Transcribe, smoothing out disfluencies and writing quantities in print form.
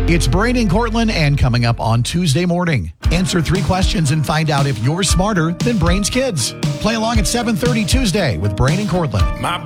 It's Brain and Cortland, and coming up on Tuesday morning, answer 3 questions and find out if you're smarter than Brain's kids. Play along at 7:30 Tuesday with Brain and Cortland. My